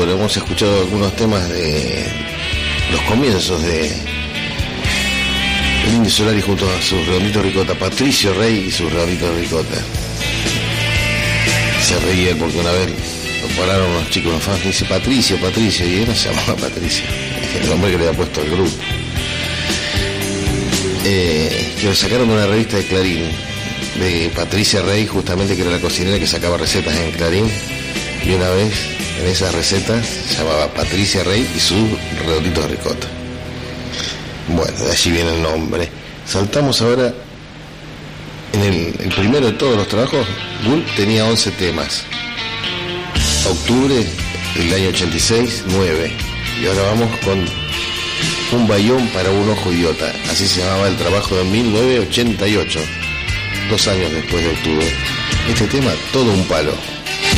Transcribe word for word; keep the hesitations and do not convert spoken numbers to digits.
octubre. Hemos escuchado algunos temas de los comienzos de el Indio Solari junto a sus Redonditos Ricota, Patricio Rey y sus Redonditos Ricota. Se reía porque una vez lo pararon unos chicos, unos fans, y dice Patricio, Patricio, y él no se llamaba Patricio, el nombre que le había puesto al grupo. Eh, que lo sacaron de una revista de Clarín, de Patricia Rey, justamente, que era la cocinera que sacaba recetas en Clarín, y una vez en esas recetas se llamaba Patricia Rey y sus Redonditos Ricota. Bueno, de allí viene el nombre. Saltamos ahora en el, el primero de todos los trabajos. Bull tenía once temas. Octubre del año ochenta y seis, nueve. Y ahora vamos con Un bayón para un ojo idiota. Así se llamaba el trabajo de mil novecientos ochenta y ocho, dos años después de Octubre. Este tema, todo un palo.